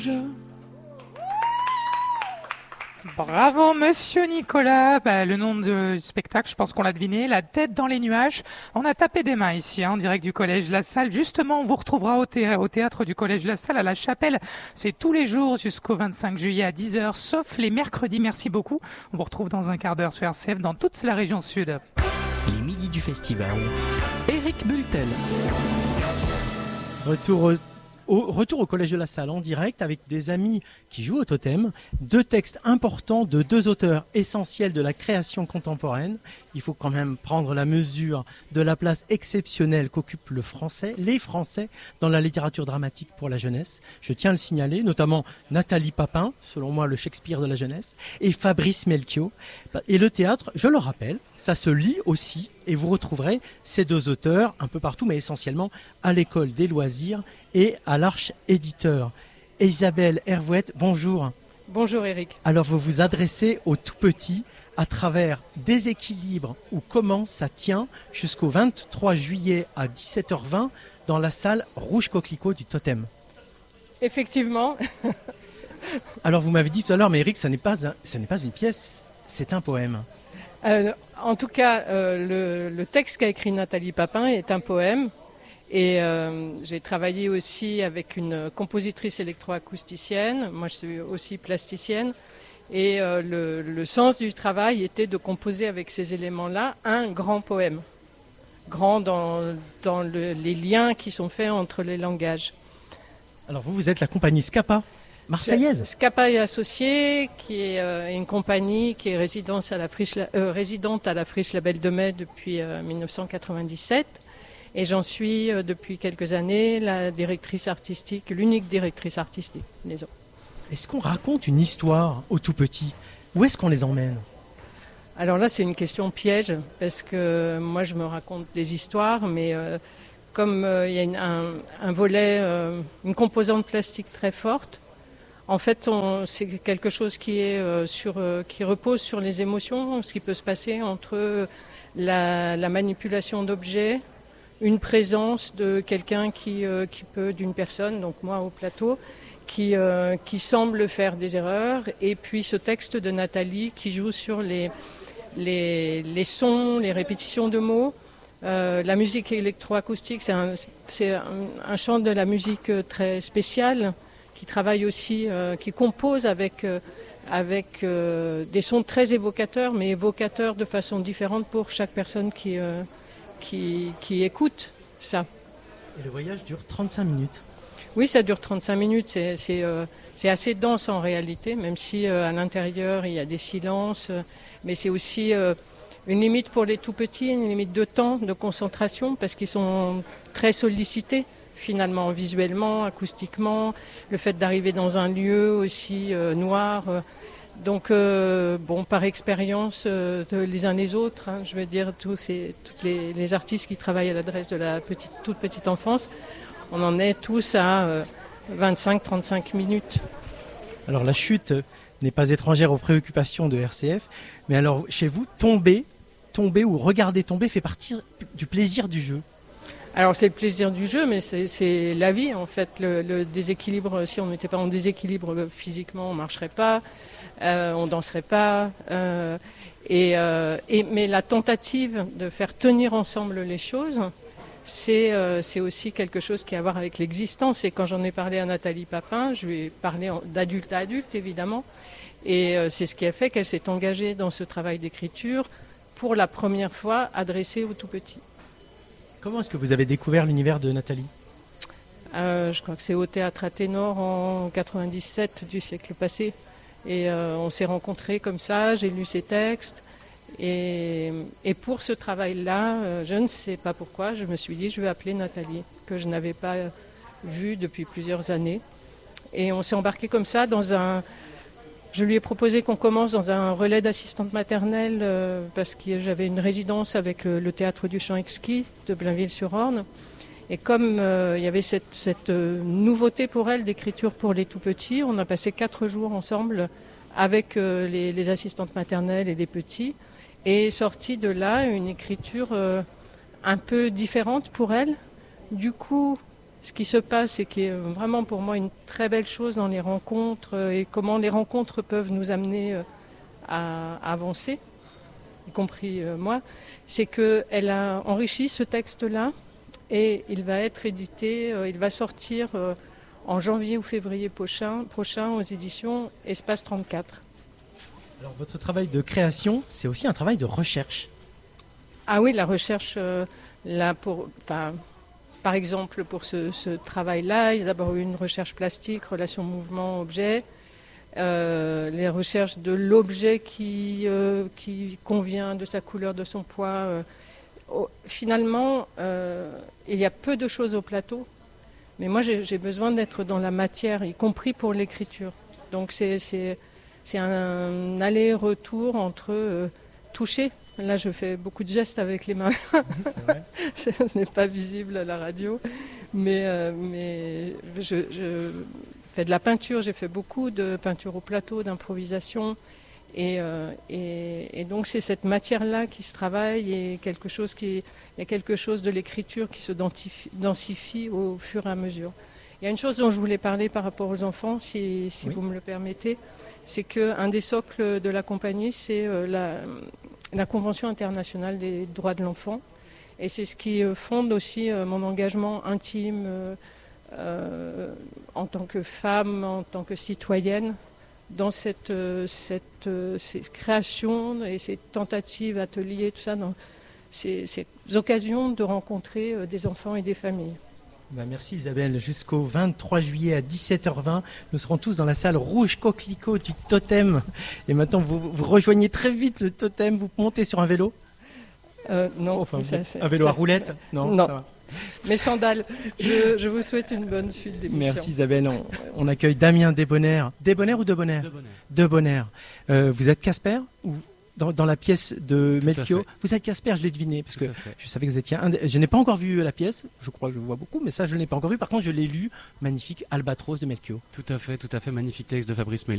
Bravo, monsieur Nicolas. Le nom du spectacle, je pense qu'on l'a deviné. La tête dans les nuages. On a tapé des mains ici, en direct du Collège La Salle. Justement, on vous retrouvera au théâtre du Collège La Salle à la Chapelle. C'est tous les jours jusqu'au 25 juillet à 10h, sauf les mercredis. Merci beaucoup. On vous retrouve dans un quart d'heure sur RCF dans toute la région sud. Les midis du festival. Eric Bultel. Retour au Collège de la Salle en direct avec des amis qui jouent au totem. Deux textes importants de deux auteurs essentiels de la création contemporaine. Il faut quand même prendre la mesure de la place exceptionnelle qu'occupe les Français dans la littérature dramatique pour la jeunesse. Je tiens à le signaler, notamment Nathalie Papin, selon moi le Shakespeare de la jeunesse, et Fabrice Melchior. Et le théâtre, je le rappelle, ça se lit aussi et vous retrouverez ces deux auteurs un peu partout, mais essentiellement à l'École des loisirs et à l'Arche éditeur. Isabelle Hervouette, bonjour. Bonjour Eric. Alors vous vous adressez aux tout petits à travers Déséquilibre ou Comment ça tient jusqu'au 23 juillet à 17h20 dans la salle Rouge Coquelicot du Totem. Effectivement. Alors vous m'avez dit tout à l'heure, mais Eric, ce n'est pas une pièce, c'est un poème. En tout cas, le texte qu'a écrit Nathalie Papin est un poème. Et j'ai travaillé aussi avec une compositrice électroacousticienne. Moi, je suis aussi plasticienne. Et le sens du travail était de composer avec ces éléments-là un grand poème. Grand dans les liens qui sont faits entre les langages. Alors vous êtes la compagnie Scapa, marseillaise. Scapa et Associés, qui est une compagnie qui est résidente à la Friche Label de Mai depuis 1997. Et j'en suis depuis quelques années la directrice artistique, l'unique directrice artistique, disons. Est-ce qu'on raconte une histoire aux tout petits? Où est-ce qu'on les emmène? Alors là, c'est une question piège, parce que moi, je me raconte des histoires, mais comme il y a un volet, une composante plastique très forte, en fait, c'est quelque chose qui repose sur les émotions, ce qui peut se passer entre la manipulation d'objets, une présence de quelqu'un qui peut, d'une personne, donc moi au plateau, qui semble faire des erreurs, et puis ce texte de Nathalie qui joue sur les sons, les répétitions de mots. La musique électroacoustique, c'est un chant de la musique très spécial, qui travaille aussi, qui compose avec des sons très évocateurs, mais évocateurs de façon différente pour chaque personne qui écoute ça. Et le voyage dure 35 minutes. Oui, ça dure 35 minutes. C'est assez dense en réalité, même si à l'intérieur il y a des silences. Mais c'est aussi une limite pour les tout petits, une limite de temps, de concentration, parce qu'ils sont très sollicités finalement, visuellement, acoustiquement. Le fait d'arriver dans un lieu aussi noir. Donc, par expérience les uns les autres, je veux dire, tous les artistes qui travaillent à l'adresse de la toute petite enfance, on en est tous à 25-35 minutes. Alors, la chute n'est pas étrangère aux préoccupations de RCF, mais alors, chez vous, tomber ou regarder tomber fait partie du plaisir du jeu. Alors, c'est le plaisir du jeu, mais c'est la vie, en fait. Le déséquilibre, si on n'était pas en déséquilibre physiquement, on ne marcherait pas. On danserait pas, mais la tentative de faire tenir ensemble les choses, c'est aussi quelque chose qui a à voir avec l'existence. Et quand j'en ai parlé à Nathalie Papin, je lui ai parlé d'adulte à adulte évidemment, et c'est ce qui a fait qu'elle s'est engagée dans ce travail d'écriture pour la première fois adressé aux tout petits. Comment est-ce que vous avez découvert l'univers de Nathalie? Je crois que c'est au Théâtre Athénor en 97 du siècle passé. Et on s'est rencontrés comme ça, j'ai lu ses textes. Et pour ce travail-là, je ne sais pas pourquoi, je me suis dit je vais appeler Nathalie, que je n'avais pas vue depuis plusieurs années. Et on s'est embarqué comme ça Je lui ai proposé qu'on commence dans un relais d'assistante maternelle parce que j'avais une résidence avec le Théâtre du Chant Exquis de Blainville-sur-Orne. Et comme il y avait cette nouveauté pour elle d'écriture pour les tout-petits, on a passé 4 jours ensemble avec les assistantes maternelles et les petits. Et est sorti de là une écriture un peu différente pour elle. Du coup, ce qui se passe et qui est vraiment pour moi une très belle chose dans les rencontres et comment les rencontres peuvent nous amener à avancer, y compris moi, c'est qu'elle a enrichi ce texte-là et il va être édité, il va sortir en janvier ou février prochain aux éditions Espace 34. Alors votre travail de création, c'est aussi un travail de recherche. Ah oui, la recherche, par exemple, pour ce travail-là, il y a d'abord eu une recherche plastique, relation mouvement-objet, les recherches de l'objet qui convient, de sa couleur, de son poids. Finalement, il y a peu de choses au plateau, mais moi j'ai besoin d'être dans la matière, y compris pour l'écriture. Donc c'est un aller-retour entre toucher. Là, je fais beaucoup de gestes avec les mains. C'est vrai. Ce n'est pas visible à la radio, mais je fais de la peinture. J'ai fait beaucoup de peinture au plateau, d'improvisation, et donc c'est cette matière-là qui se travaille et il y a quelque chose de l'écriture qui se densifie au fur et à mesure. Il y a une chose dont je voulais parler par rapport aux enfants, si oui. Vous me le permettez, c'est qu'un des socles de la compagnie, c'est la Convention internationale des droits de l'enfant. Et c'est ce qui fonde aussi mon engagement intime en tant que femme, en tant que citoyenne, dans cette création et ces tentatives, ateliers, tout ça, dans ces occasions de rencontrer des enfants et des familles. Merci Isabelle. Jusqu'au 23 juillet à 17h20, nous serons tous dans la salle rouge coquelicot du Totem. Et maintenant, vous rejoignez très vite le Totem. Vous montez sur un vélo Non. Enfin, un vélo à roulettes Non. Ça va. Mes sandales. Je vous souhaite une bonne suite d'émission. Merci Isabelle. On accueille Damien Debonnaire. Debonnaire ou Debonnaire ? Debonnaire. Vous êtes Casper ou dans la pièce de Melchior. Vous êtes Casper, je l'ai deviné, parce que je savais que vous étiez je n'ai pas encore vu la pièce, je crois que je vois beaucoup, mais ça je ne l'ai pas encore vu. Par contre, je l'ai lu, magnifique, Albatros de Melchior. Tout à fait, magnifique texte de Fabrice Melchior.